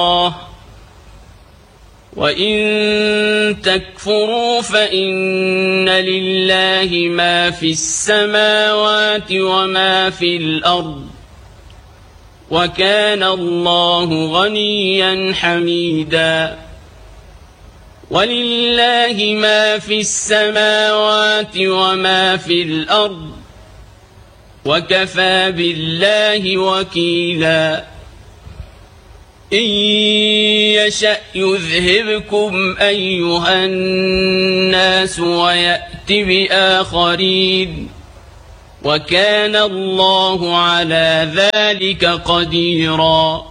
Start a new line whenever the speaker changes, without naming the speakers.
وإن تكفروا فإن لله ما في السماوات وما في الأرض وكان الله غنيا حميدا ولله ما في السماوات وما في الأرض وكفى بالله وكيلا إن يشأ يذهبكم أيها الناس ويأت بآخرين وكان الله على ذلك قديرا